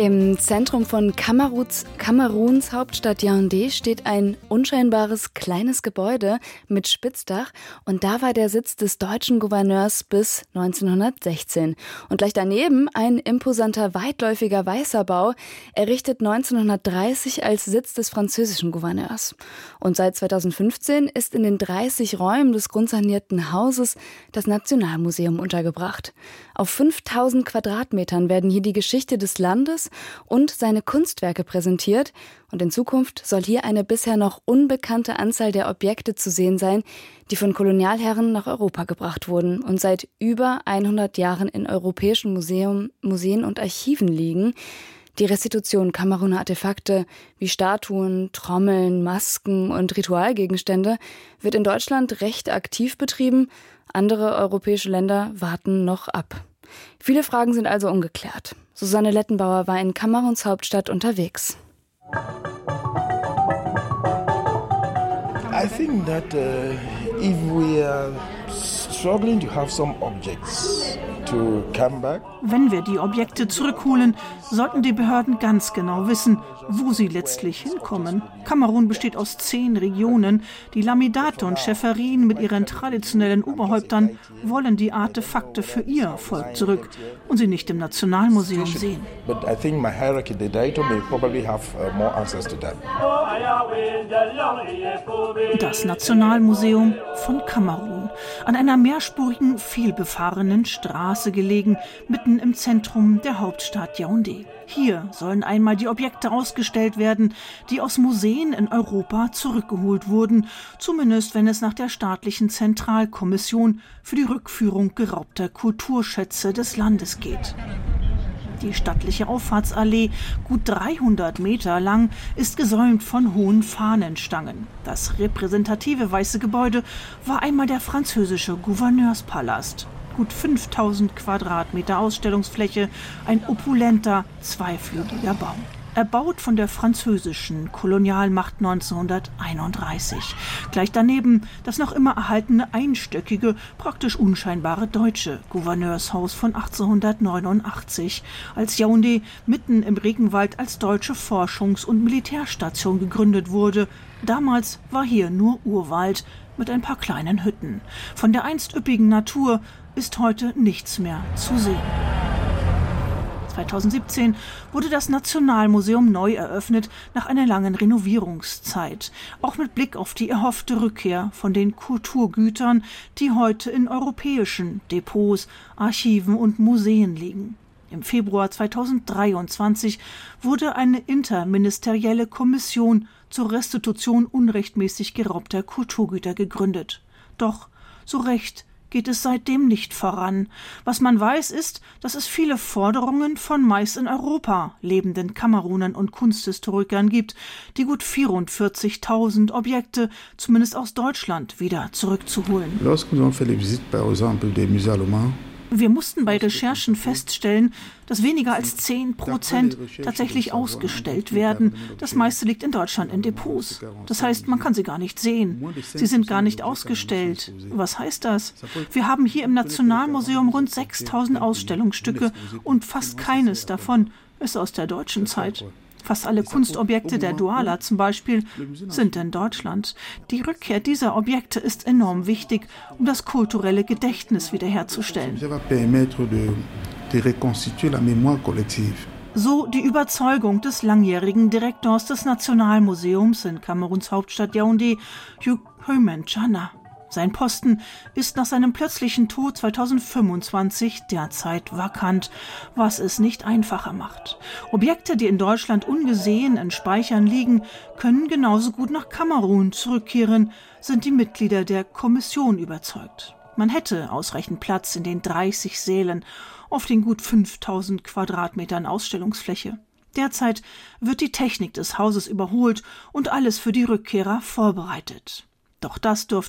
Im Zentrum von Kameruns Hauptstadt Yaoundé steht ein unscheinbares kleines Gebäude mit Spitzdach und da war der Sitz des deutschen Gouverneurs bis 1916. Und gleich daneben ein imposanter weitläufiger weißer Bau, errichtet 1930 als Sitz des französischen Gouverneurs. Und seit 2015 ist in den 30 Räumen des grundsanierten Hauses das Nationalmuseum untergebracht. Auf 5000 Quadratmetern werden hier die Geschichte des Landes und seine Kunstwerke präsentiert. Und in Zukunft soll hier eine bisher noch unbekannte Anzahl der Objekte zu sehen sein, die von Kolonialherren nach Europa gebracht wurden und seit über 100 Jahren in europäischen Museen und Archiven liegen. Die Restitution Kameruner Artefakte wie Statuen, Trommeln, Masken und Ritualgegenstände wird in Deutschland recht aktiv betrieben. Andere europäische Länder warten noch ab. Viele Fragen sind also ungeklärt. Susanne Lettenbauer war in Kameruns Hauptstadt unterwegs. I think that if we are struggling to have some objects to come back. Wenn wir die Objekte zurückholen, sollten die Behörden ganz genau wissen, wo sie letztlich hinkommen. Kamerun besteht aus 10 Regionen. Die Lamidate und Schäferien mit ihren traditionellen Oberhäuptern wollen die Artefakte für ihr Volk zurück und sie nicht im Nationalmuseum sehen. But I think my hierarchy, the director may probably have more answers to that. Das Nationalmuseum von Kamerun. An einer mehrspurigen, vielbefahrenen Straße gelegen, mitten im Zentrum der Hauptstadt Yaoundé. Hier sollen einmal die Objekte ausgestellt werden, die aus Museen in Europa zurückgeholt wurden, zumindest wenn es nach der staatlichen Zentralkommission für die Rückführung geraubter Kulturschätze des Landes geht. Die stattliche Auffahrtsallee, gut 300 Meter lang, ist gesäumt von hohen Fahnenstangen. Das repräsentative weiße Gebäude war einmal der französische Gouverneurspalast. Gut 5000 Quadratmeter Ausstellungsfläche, ein opulenter, zweiflügeliger Bau. Erbaut von der französischen Kolonialmacht 1931. Gleich daneben das noch immer erhaltene einstöckige, praktisch unscheinbare deutsche Gouverneurshaus von 1889, als Yaoundé mitten im Regenwald als deutsche Forschungs- und Militärstation gegründet wurde. Damals war hier nur Urwald mit ein paar kleinen Hütten. Von der einst üppigen Natur ist heute nichts mehr zu sehen. 2017 wurde das Nationalmuseum neu eröffnet nach einer langen Renovierungszeit. Auch mit Blick auf die erhoffte Rückkehr von den Kulturgütern, die heute in europäischen Depots, Archiven und Museen liegen. Im Februar 2023 wurde eine interministerielle Kommission zur Restitution unrechtmäßig geraubter Kulturgüter gegründet. Doch so recht geht es seitdem nicht voran. Was man weiß, ist, dass es viele Forderungen von meist in Europa lebenden Kamerunern und Kunsthistorikern gibt, die gut 44.000 Objekte, zumindest aus Deutschland, wieder zurückzuholen. Wir mussten bei Recherchen feststellen, dass weniger als 10% tatsächlich ausgestellt werden. Das meiste liegt in Deutschland in Depots. Das heißt, man kann sie gar nicht sehen. Sie sind gar nicht ausgestellt. Was heißt das? Wir haben hier im Nationalmuseum rund 6.000 Ausstellungsstücke und fast keines davon ist aus der deutschen Zeit. Fast alle Kunstobjekte der Douala zum Beispiel sind in Deutschland. Die Rückkehr dieser Objekte ist enorm wichtig, um das kulturelle Gedächtnis wiederherzustellen. So die Überzeugung des langjährigen Direktors des Nationalmuseums in Kameruns Hauptstadt Yaoundé, Hugh Heumann-Chana. Sein Posten ist nach seinem plötzlichen Tod 2025 derzeit vakant, was es nicht einfacher macht. Objekte, die in Deutschland ungesehen in Speichern liegen, können genauso gut nach Kamerun zurückkehren, sind die Mitglieder der Kommission überzeugt. Man hätte ausreichend Platz in den 30 Sälen auf den gut 5000 Quadratmetern Ausstellungsfläche. Derzeit wird die Technik des Hauses überholt und alles für die Rückkehrer vorbereitet. Doch das dürfte